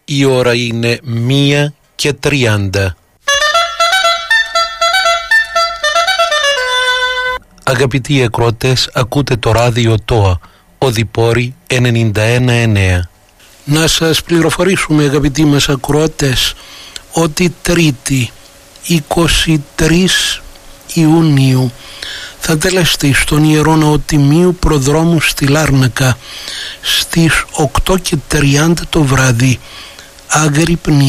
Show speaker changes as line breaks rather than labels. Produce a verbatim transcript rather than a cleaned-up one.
Η ώρα είναι μία και τριάντα. Αγαπητοί ακροατές, ακούτε το ράδιο ΤΟΑ, Οδυπόρη ενενήντα ένα εννέα. Να σας πληροφορήσουμε, αγαπητοί μας ακροατές, ότι Τρίτη είκοσι τρεις Ιουνίου θα τελεστεί στον Ιερό Ναό Τιμίου Προδρόμου στη Λάρνακα στις οκτώ και τριάντα το βράδυ άγρυπνη